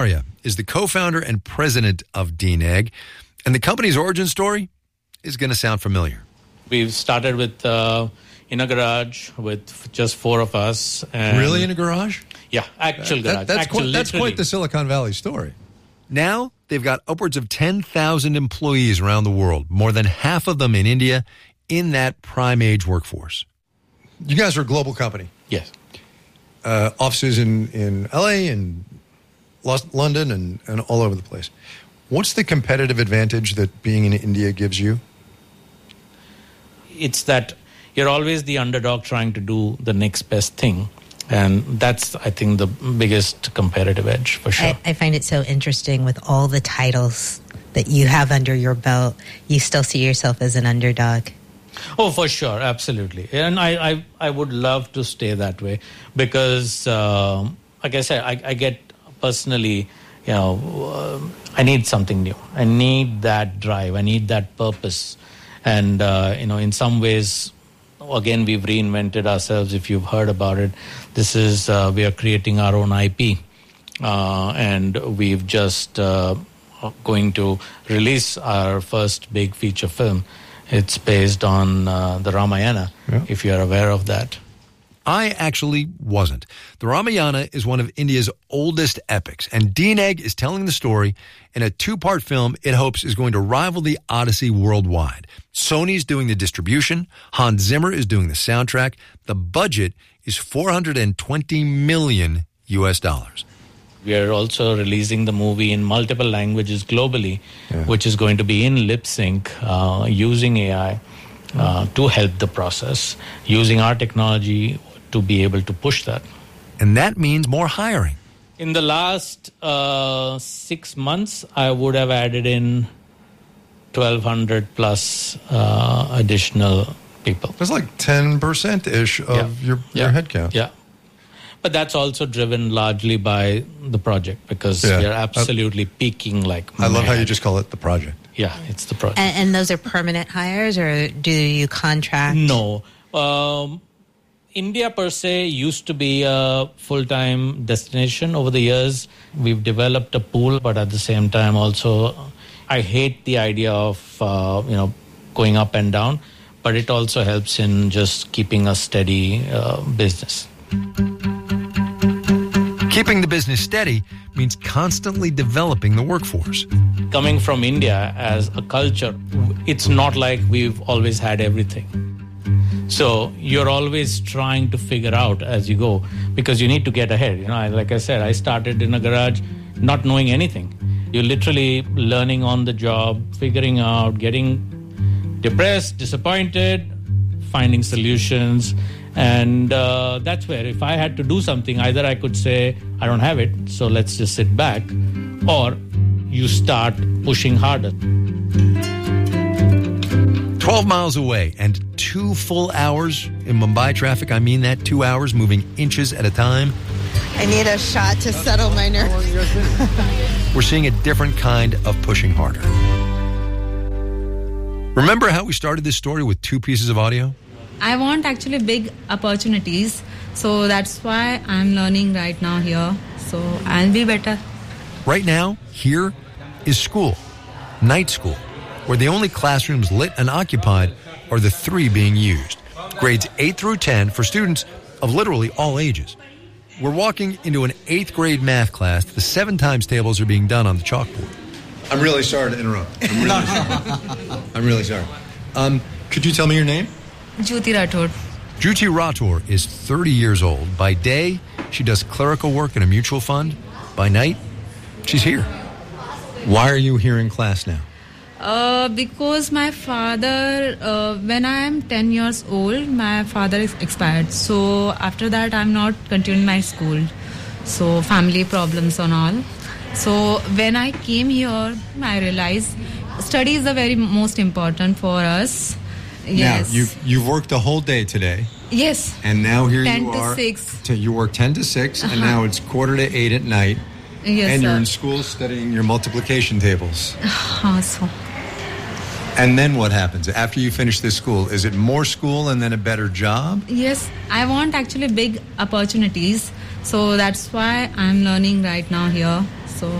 Arya is the co-founder and president of DNEG, and the company's origin story is going to sound familiar. We've started with in a garage with just 4 of us. And really, in a garage? Yeah, actual garage. That's quite the Silicon Valley story. Now, they've got upwards of 10,000 employees around the world, more than half of them in India, in that prime age workforce. You guys are a global company. Yes. Offices in LA and London and all over the place. What's the competitive advantage that being in India gives you? It's that you're always the underdog trying to do the next best thing. And that's, I think, the biggest competitive edge for sure. I find it so interesting with all the titles that you have under your belt. You still see yourself as an underdog. Oh, for sure. Absolutely. And I would love to stay that way because, like I said, I get personally, I need something new. I need that drive. I need that purpose. And, in some ways, again, we've reinvented ourselves. If you've heard about it, this is, we are creating our own IP. And we've just going to release our first big feature film. It's based on the Ramayana, if you're aware of that. I actually wasn't. The Ramayana is one of India's oldest epics, and DNEG is telling the story in a 2-part film it hopes is going to rival the Odyssey worldwide. Sony's doing the distribution. Hans Zimmer is doing the soundtrack. The budget is $420 million. We are also releasing the movie in multiple languages globally, which is going to be in lip sync, using AI to help the process, using our technology to be able to push that. And that means more hiring. In the last 6 months, I would have added in 1,200 plus additional people. That's like 10%-ish of your headcount. Yeah. But that's also driven largely by the project because we are absolutely peaking like I love how you just call it the project. Yeah, it's the project. And those are permanent hires, or do you contract? No. India per se used to be a full-time destination. Over the years, we've developed a pool, but at the same time also, I hate the idea of, going up and down, but it also helps in just keeping a steady business. Keeping the business steady means constantly developing the workforce. Coming from India as a culture, it's not like we've always had everything. So you're always trying to figure out as you go because you need to get ahead. Like I said, I started in a garage not knowing anything. You're literally learning on the job, figuring out, getting depressed, disappointed, finding solutions. And that's where if I had to do something, either I could say, I don't have it, so let's just sit back, or you start pushing harder. 12 miles away and 2 full hours in Mumbai traffic. I mean that, 2 hours moving inches at a time. I need a shot to settle my nerves. We're seeing a different kind of pushing harder. Remember how we started this story with 2 pieces of audio? I want actually big opportunities. So that's why I'm learning right now here. So I'll be better. Right now, here is school, night school, where the only classrooms lit and occupied are the 3 being used. Grades 8 through 10 for students of literally all ages. We're walking into an 8th grade math class. The 7 times tables are being done on the chalkboard. I'm really sorry to interrupt. I'm really sorry. Could you tell me your name? Jyoti Rathod. Jyoti Rathod is 30 years old. By day, she does clerical work in a mutual fund. By night, she's here. Why are you here in class now? Because my father, when I am 10 years old, my father is expired. So after that, I'm not continuing my school. So family problems and all. So when I came here, I realized study is the very most important for us. Yes. Now, you've worked the whole day today. Yes. And now here 10 you are. to 6. You work 10 to 6, and now it's 7:45 at night. Yes, and you're sir. in school studying your multiplication tables. So. And then what happens? After you finish this school, is it more school and then a better job? Yes, I want actually big opportunities. So that's why I'm learning right now here.